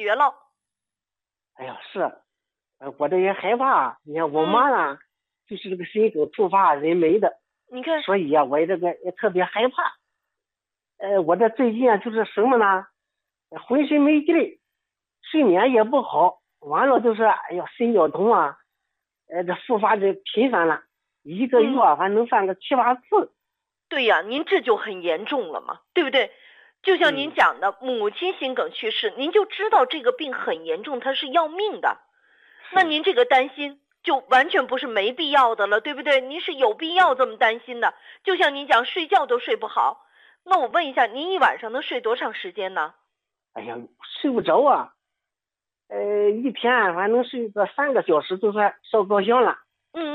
决了。 哎呀，是，我这也害怕。你看我妈呢，就是这个心梗突发人没的， 你看， 所以呀，我这个也特别害怕。我这最近啊，就是什么呢？浑身没劲儿，睡眠也不好，完了就是哎呀，心绞痛啊，这复发的频繁了，一个月还能犯个7、8次。 对呀，您这就很严重了嘛，对不对？就像您讲的，母亲心梗去世，您就知道这个病很严重，它是要命的。那您这个担心就完全不是没必要的了，对不对？您是有必要这么担心的。就像您讲睡觉都睡不好，那我问一下，您一晚上能睡多长时间呢？ 哎呀，睡不着啊。一天反正睡个3个小时就算烧高兴了。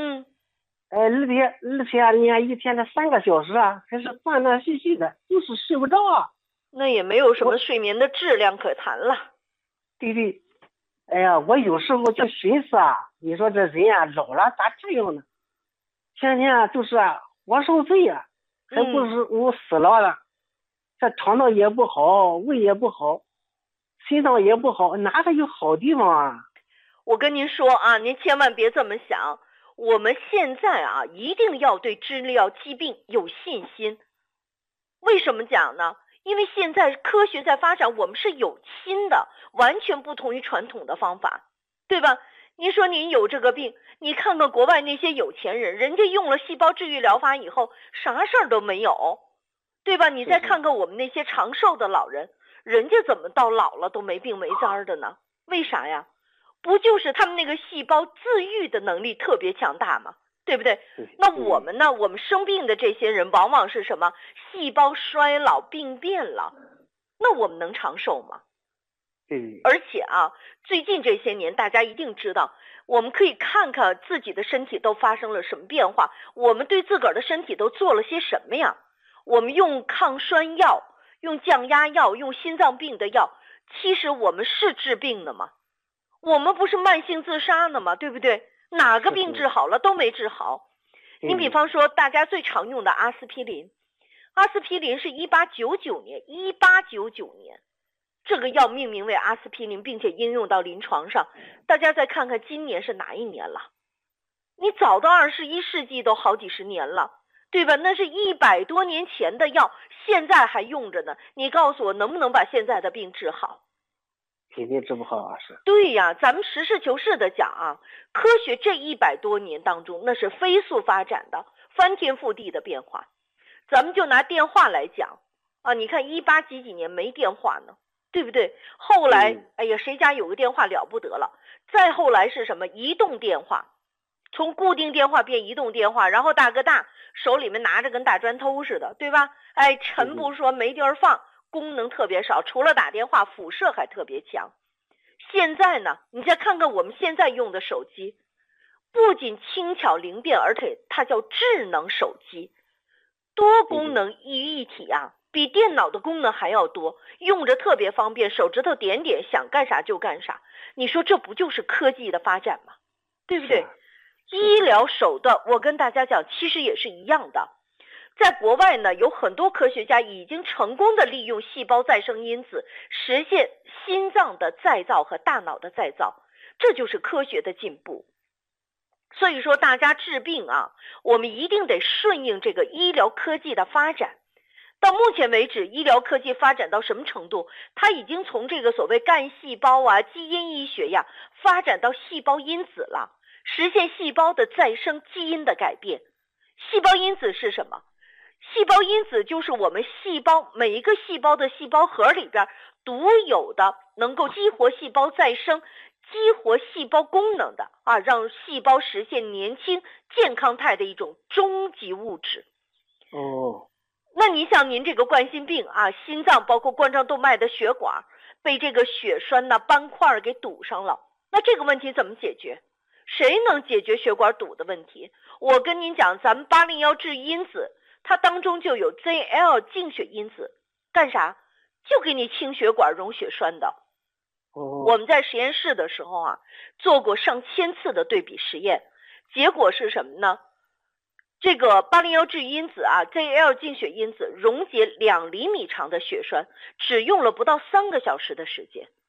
而且你看一天的3个小时啊，还是断断续续的，就是睡不着啊。 那也没有什么睡眠的质量可谈了。 对，哎呀，我有时候就寻思啊，你说这人啊老了咋这样呢？天天啊就是活受罪啊，还不是我死了，这肠道也不好，胃也不好，心脏也不好，哪个有好地方啊？ 我跟您说啊，您千万别这么想。我们现在啊，一定要对治疗疾病有信心。为什么讲呢？因为现在科学在发展，我们是有新的，完全不同于传统的方法，对吧？您说您有这个病，你看看国外那些有钱人，人家用了细胞治愈疗法以后，啥事儿都没有，对吧？你再看看我们那些长寿的老人，人家怎么到老了都没病没灾的呢？为啥呀？不就是他们那个细胞自愈的能力特别强大吗？对不对？那我们呢？我们生病的这些人往往是什么？细胞衰老病变了，那我们能长寿吗？而且啊，最近这些年大家一定知道，我们可以看看自己的身体都发生了什么变化，我们对自个儿的身体都做了些什么呀？我们用抗栓药，用降压药，用心脏病的药，其实我们是治病的吗？我们不是慢性自杀呢吗？对不对？哪个病治好了都没治好。你比方说大家最常用的阿司匹林，阿司匹林是1899年这个药命名为阿司匹林，并且应用到临床上。大家再看看今年是哪一年了？你早到21世纪都好几十年了，对吧？那是100多年前的药，现在还用着呢。你告诉我能不能把现在的病治好？ 肯定治不好啊。是。 对呀，咱们实事求是的讲啊，科学这100多年当中，那是飞速发展的，翻天覆地的变化。咱们就拿电话来讲啊，你看18几年没电话呢，对不对？后来，哎呀，谁家有个电话了不得了。再后来是什么？移动电话，从固定电话变移动电话，然后大哥大手里面拿着跟大砖头似的，对吧？哎，尘不说没地儿放，功能特别少，除了打电话，辐射还特别强。现在呢，你再看看我们现在用的手机，不仅轻巧灵便，而且它叫智能手机，多功能于一体啊，比电脑的功能还要多，用着特别方便，手指头点点，想干啥就干啥。你说这不就是科技的发展吗？对不对？医疗手段，我跟大家讲，其实也是一样的。在国外呢，有很多科学家已经成功的利用细胞再生因子，实现心脏的再造和大脑的再造，这就是科学的进步。所以说大家治病啊，我们一定得顺应这个医疗科技的发展。到目前为止，医疗科技发展到什么程度？它已经从这个所谓干细胞啊、基因医学呀，发展到细胞因子了，实现细胞的再生、基因的改变。细胞因子是什么？细胞因子就是我们细胞每一个细胞的细胞核里边独有的能够激活细胞再生、激活细胞功能的啊，让细胞实现年轻健康态的一种终极物质。那你想您这个冠心病啊，心脏包括冠状动脉的血管被这个血栓呐、斑块给堵上了，那这个问题怎么解决？谁能解决血管堵的问题？我跟您讲，咱们801治因子它当中就有 ZL 净血因子，干啥？就给你清血管、溶血栓的。我们在实验室的时候啊，做过上千次的对比实验，结果是什么呢？这个801治因子啊 ，ZL 净血因子溶解2厘米长的血栓，只用了不到3个小时的时间。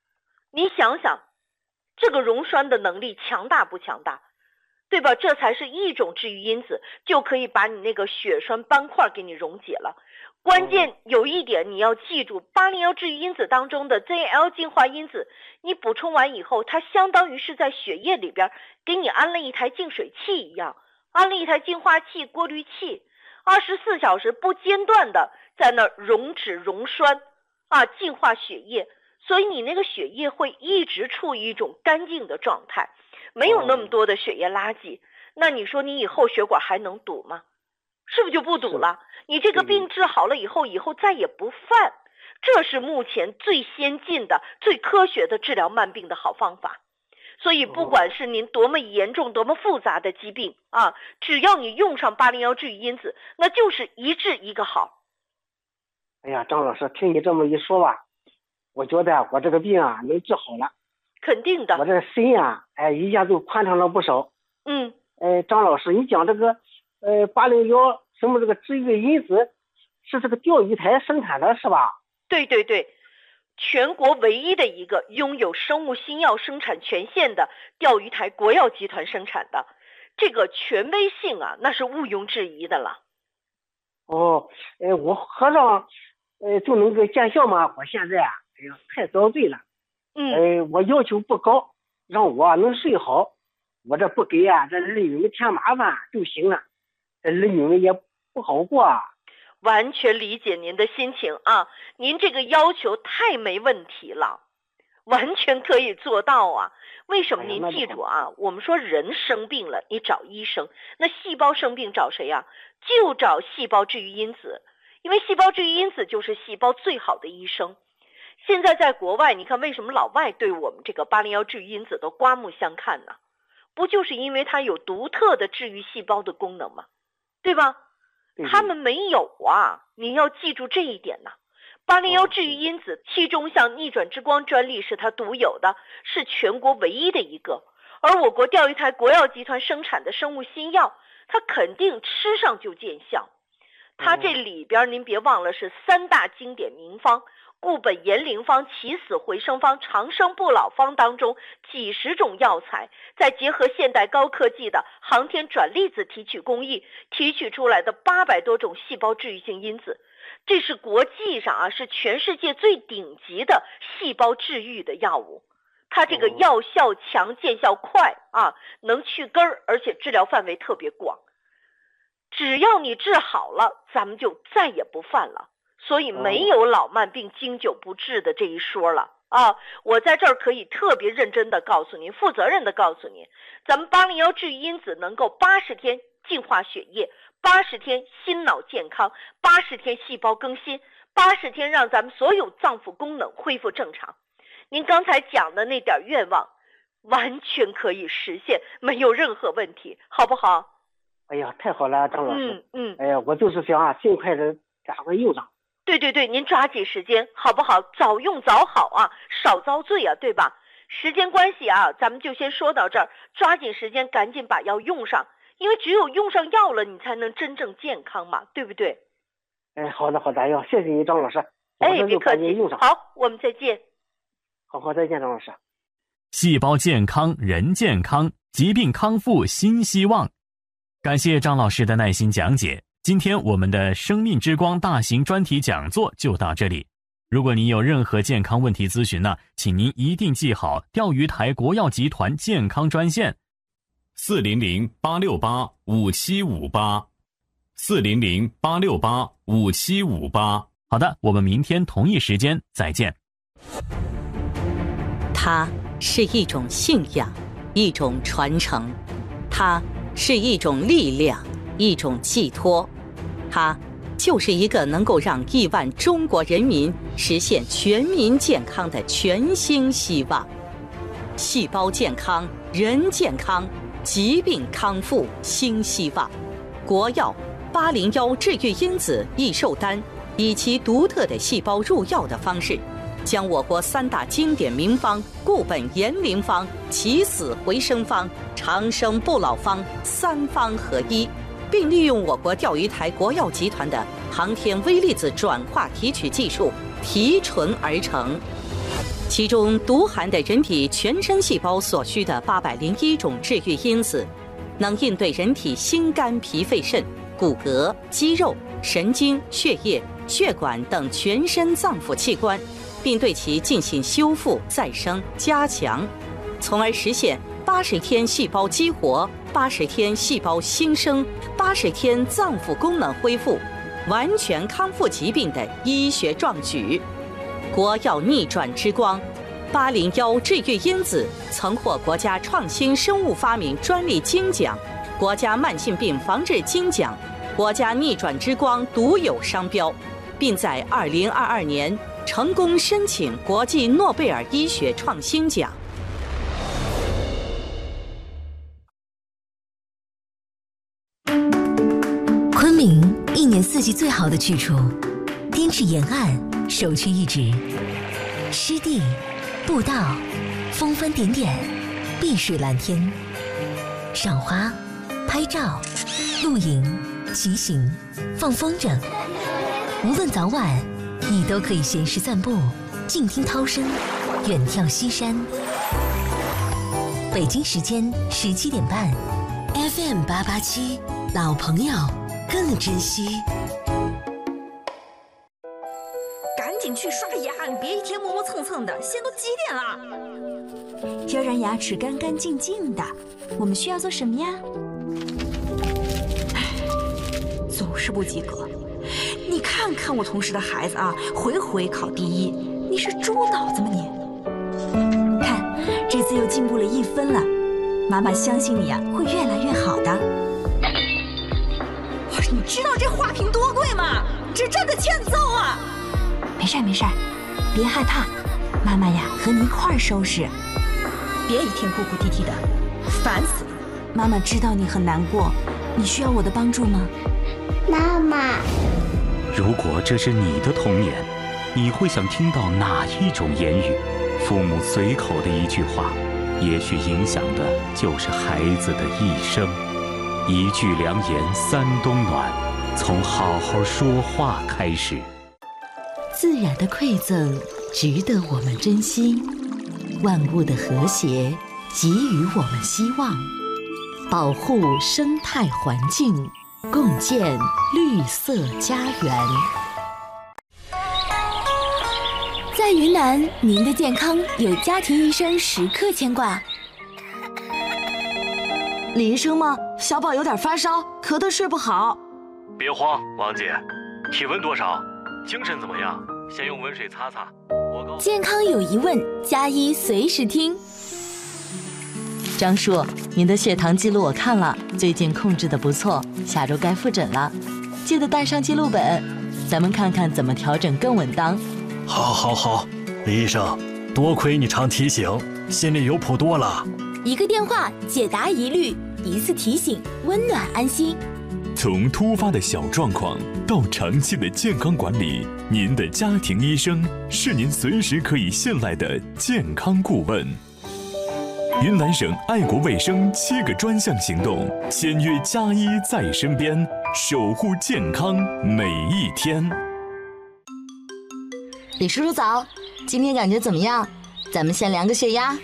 你想想，这个溶栓的能力强大不强大？对吧？这才是一种治愈因子，就可以把你那个血栓斑块给你溶解了。关键有一点你要记住，801治愈因子当中的 ZL 净化因子，你补充完以后，它相当于是在血液里边给你安了一台净水器一样，安了一台净化器、过滤器，24小时不间断的在那溶脂溶栓净化血液，所以你那个血液会一直处于一种干净的状态，没有那么多的血液垃圾。那你说你以后血管还能堵吗？是不是就不堵了？你这个病治好了以后再也不犯，这是目前最先进的、最科学的治疗慢病的好方法。所以不管是您多么严重、多么复杂的疾病只要你用上801治愈因子，那就是一治一个好。 哎呀，张老师，听你这么一说吧，我觉得我这个病能治好了。 肯定的。 我这心一下就宽敞了不少。张老师，你讲这个801什么这个治愈因子是这个钓鱼台生产的是吧？ 对对对，全国唯一的一个拥有生物新药生产权限的钓鱼台国药集团生产的，这个权威性那是毋庸置疑的了。 我喝上就能够见效吗？我现在太遭罪了。我要求不高，让我能睡好，我这不给这儿女们添麻烦就行了，这儿女们也不好过。 完全理解您的心情您这个要求太没问题了，完全可以做到为什么？您记住我们说人生病了你找医生，那细胞生病找谁就找细胞治愈因子，因为细胞治愈因子就是细胞最好的医生。现在在国外，你看为什么老外对我们这个801治愈因子都刮目相看呢？不就是因为它有独特的治愈细胞的功能吗？对吧？他们没有你要记住这一点801治愈因子，其中像逆转之光专利是它独有的，是全国唯一的一个。而我国钓鱼台国药集团生产的生物新药，它肯定吃上就见效。它这里边您别忘了是3大经典名方，固本延龄方、起死回生方、长生不老方当中几十种药材，再结合现代高科技的航天转粒子提取工艺，提取出来的800多种细胞治愈性因子，这是国际上是全世界最顶级的细胞治愈的药物。它这个药效强、见效快能去根儿，而且治疗范围特别广。只要你治好了，咱们就再也不犯了。所以没有老慢病经久不治的这一说了我在这儿可以特别认真的告诉您，负责任的告诉您，咱们801治愈因子能够80天净化血液，80天心脑健康，80天细胞更新，80天让咱们所有脏腑功能恢复正常。您刚才讲的那点愿望完全可以实现，没有任何问题，好不好？ 哎呀，太好了，张老师。哎呀，我就是想尽快的赶快用上。 对对对，您抓紧时间好不好？早用早好少遭罪对吧？时间关系咱们就先说到这儿，抓紧时间赶紧把药用上，因为只有用上药了，你才能真正健康嘛，对不对？ 好的好的，谢谢你张老师。 别客气，好，我们再见。 好，再见张老师。 细胞健康人健康，疾病康复新希望。感谢张老师的耐心讲解。今天我们的生命之光大型专题讲座就到这里。如果您有任何健康问题咨询请您一定记好钓鱼台国药集团健康专线400-868-5758 400-868-5758。好的，我们明天同一时间再见。 它是一种信仰，一种传承，它是一种力量，一种寄托，它就是一个能够让亿万中国人民实现全民健康的全新希望。细胞健康人健康，疾病康复新希望。国药801治愈因子易售单以其独特的细胞入药的方式，将我国3大经典名方固本延龄方、起死回生方、长生不老方3方合一，并利用我国钓鱼台国药集团的航天微粒子转化提取技术提纯而成。 其中独含的人体全身细胞所需的801种治愈因子，能应对人体心肝脾肺肾、骨骼、肌肉、神经、血液、血管等全身脏腑器官，并对其进行修复、再生、加强，从而实现80天细胞激活、80天细胞新生、80天脏腑功能恢复、完全康复疾病的医学壮举。国药逆转之光801治愈因子曾获国家创新生物发明专利金奖、国家慢性病防治金奖、国家逆转之光独有商标，并在2022年成功申请国际诺贝尔医学创新奖。 昆明一年四季最好的去处，滇池沿岸首屈一指，湿地、步道、峰峰点点、碧水蓝天，赏花、拍照、露营、骑行、放风筝，无论早晚，你都可以闲时散步，静听涛声，远眺西山。北京时间17点半 ，FM 887，老朋友更珍惜。 赶紧去刷牙，你别一天磨磨蹭蹭的，现在都几点了？ 要让牙齿干干净净的，我们需要做什么呀？ 总是不及格。你看看我同事的孩子啊，回回考第1，你是猪脑子吗你？ 看，这次又进步了1分了，妈妈相信你啊，会越来越好的。 你知道这花瓶多贵吗？这真的欠揍啊！ 没事没事，别害怕，妈妈呀和你一块儿收拾。 别一天哭哭啼啼的，烦死了。 妈妈知道你很难过，你需要我的帮助吗？ 妈妈， 如果这是你的童年，你会想听到哪一种言语？父母随口的一句话，也许影响的就是孩子的一生。一句良言三冬暖，从好好说话开始。 自然的馈赠值得我们珍惜，万物的和谐给予我们希望，保护生态环境，共建绿色家园。 在云南，您的健康有家庭医生时刻牵挂。 李医生吗？小宝有点发烧，咳得睡不好。 别慌，王姐，体温多少？精神怎么样？先用温水擦擦。 健康有疑问，加医随时听。 张叔，您的血糖记录我看了，最近控制得不错，下周该复诊了，记得带上记录本，咱们看看怎么调整更稳当。 好，李医生，多亏你常提醒，心里有谱多了。 一个电话解答疑虑，一次提醒温暖安心。 从突发的小状况到长期的健康管理，您的家庭医生是您随时可以信赖的健康顾问。云南省爱国卫生7个专项行动，签约家医在身边，守护健康每一天。 李叔叔早，今天感觉怎么样？咱们先量个血压。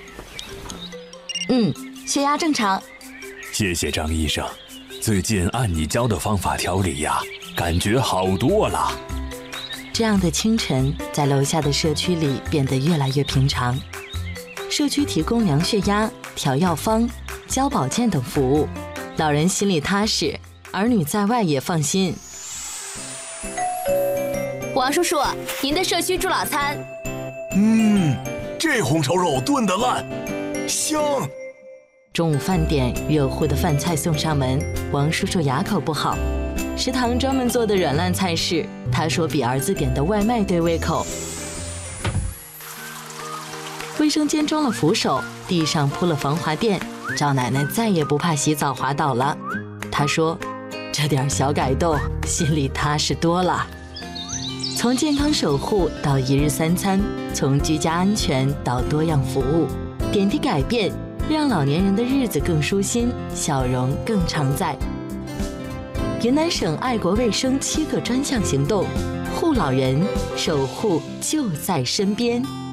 血压正常。 谢谢张医生，最近按你教的方法调理呀，感觉好多了。 这样的清晨，在楼下的社区里变得越来越平常。社区提供量血压、调药方、教保健等服务，老人心里踏实，儿女在外也放心。 王叔叔，您的社区助老餐。 这红烧肉炖得烂，香。 中午饭点，热乎的饭菜送上门，王叔叔牙口不好，食堂专门做的软烂菜式，他说比儿子点的外卖对胃口。卫生间装了扶手，地上铺了防滑垫，赵奶奶再也不怕洗澡滑倒了。她说，这点小改动，心里踏实多了。从健康守护到1日3餐，从居家安全到多样服务，点滴改变，让老年人的日子更舒心，笑容更常在。云南省爱国卫生7个专项行动，护老人，守护就在身边。